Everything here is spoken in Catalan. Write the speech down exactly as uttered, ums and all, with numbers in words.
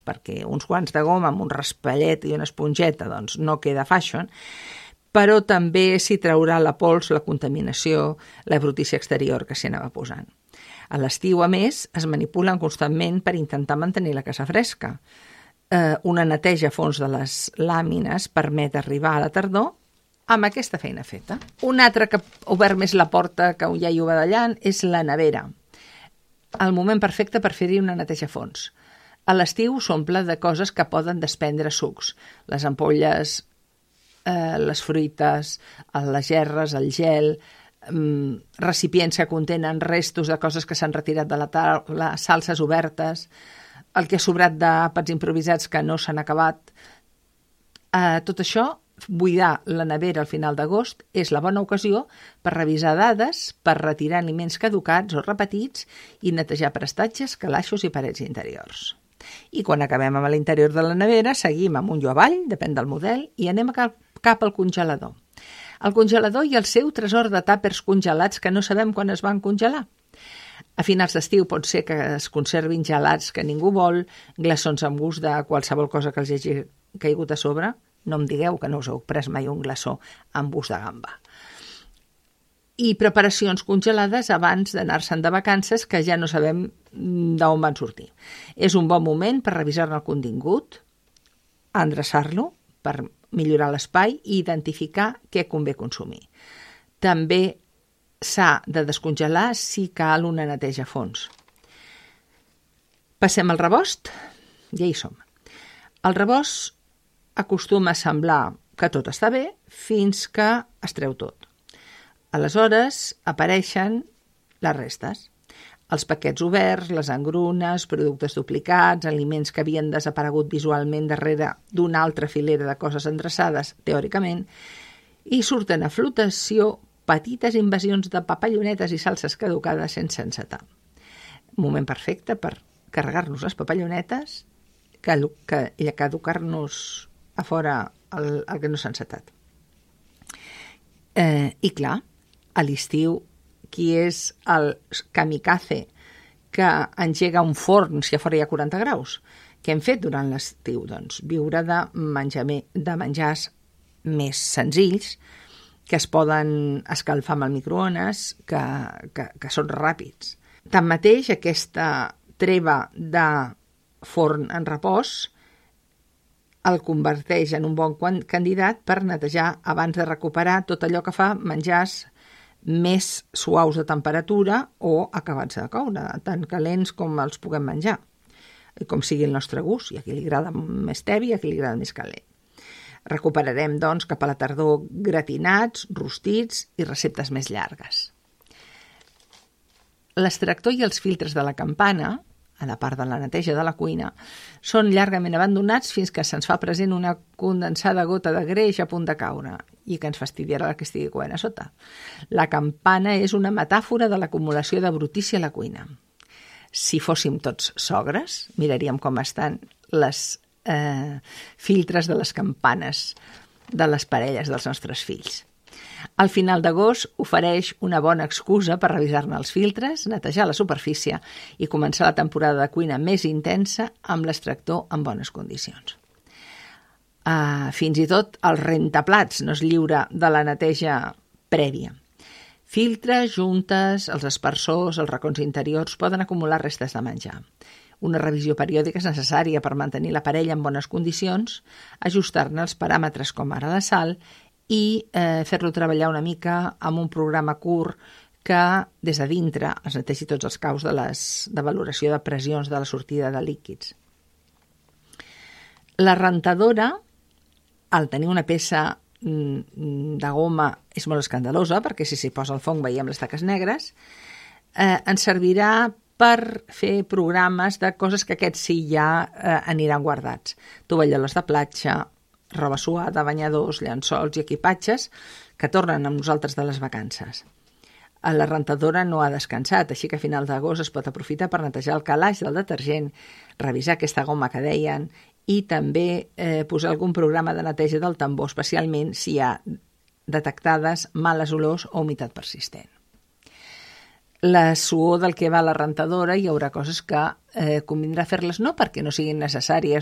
perquè uns guants de goma amb un raspallet i una esponjeta doncs no queda fashion, però també s'hi traurà la pols, la contaminació, la brutícia exterior que s'hi anava posant. A l'estiu, a més, es manipulen constantment per intentar mantenir la casa fresca. Eh, una neteja a fons de les làmines permet arribar a la tardor amb aquesta feina feta. Un altre que ha obert més la porta que ja hi ho badallant és la nevera. El moment perfecte per fer-hi una neteja a fons. A l'estiu s'omple de coses que poden desprendre sucs. Les ampolles, eh, les fruites, les gerres, el gel, eh, recipients que contenen restos de coses que s'han retirat de la taula, salses obertes, el que ha sobrat d'àpats improvisats que no s'han acabat. Eh, tot això, buidar la nevera al final d'agost és la bona ocasió per revisar dades, per retirar aliments caducats o repetits i netejar prestatges, calaixos i parets interiors. I quan acabem amb l'interior de la nevera, seguim amunt o avall, depèn del model, i anem cap, cap al congelador. El congelador i el seu tresor de tàpers congelats que no sabem quan es van congelar. A finals d'estiu pot ser que es conservin gelats que ningú vol, glaçons amb gust de qualsevol cosa que els hagi caigut a sobre. No em digueu que no us heu pres mai un glaçó amb gust de gamba. I preparacions congelades abans d'anar-se'n de vacances que ja no sabem d'on van sortir. És un bon moment per revisar-ne el contingut, endreçar-lo per millorar l'espai i identificar què convé consumir. També s'ha de descongelar si cal una neteja a fons. Passem al rebost? Ja hi som. El rebost acostuma a semblar que tot està bé fins que es treu tot. Aleshores apareixen les restes. Els paquets oberts, les engrunes, productes duplicats, aliments que havien desaparegut visualment darrere d'una altra filera de coses endreçades, teòricament, i surten a flotació petites invasions de papallonetes i salses caducades sense encetar. Moment perfecte per carregar-nos les papallonetes, que caducar-nos a fora el, el que no s'ha encetat. Eh, I clar, a l'estiu, qui és el kamikaze que engega un forn si a fora hi ha quaranta graus? Què hem fet durant l'estiu? Doncs viure de, menjar, de menjars més senzills, que es poden escalfar amb el microones, que, que, que són ràpids. Tanmateix, aquesta treva de forn en repòs el converteix en un bon candidat per netejar abans de recuperar tot allò que fa menjars més suaus de temperatura o acabats de coure, tan calents com els puguem menjar, com sigui el nostre gust. I a qui li agrada més tebi, a qui li agrada més calent. Recuperarem, doncs, cap a la tardor gratinats, rostits i receptes més llargues. L'extractor i els filtres de la campana, a la part de la neteja de la cuina, són llargament abandonats fins que se'ns fa present una condensada gota de greix a punt de caure i que ens fastidiarà la que estigui coent a sota. La campana és una metàfora de l'acumulació de brutícia a la cuina. Si fóssim tots sogres, miraríem com estan les eh, filtres de les campanes de les parelles dels nostres fills. Al final d'agost ofereix una bona excusa per revisar-ne els filtres, netejar la superfície i començar la temporada de cuina més intensa amb l'extractor en bones condicions. Uh, fins i tot el rentaplats no es lliura de la neteja prèvia. Filtres, juntes, els aspersors, els racons interiors poden acumular restes de menjar. Una revisió periòdica és necessària per mantenir l'aparell en bones condicions, ajustar-ne els paràmetres com ara la sal i eh, fer-lo treballar una mica amb un programa curt que des de dintre es netegi tots els caus de, les, de valoració de pressions de la sortida de líquids. La rentadora, al tenir una peça de goma, és molt escandalosa, perquè si s'hi posa el fong veiem les taques negres, eh, ens servirà per fer programes de coses que aquests sí ja eh, aniran guardats. Tovalloles de platja, roba suada, banyadors, llençols i equipatges que tornen amb nosaltres de les vacances. La rentadora no ha descansat, així que a final d'agost es pot aprofitar per netejar el calaix del detergent, revisar aquesta goma que deien i també eh, posar algun programa de neteja del tambor, especialment si hi ha detectades males olors o humitat persistent. la suor del que va a la rentadora, hi haurà coses que eh, convindrà fer-les no perquè no siguin necessàries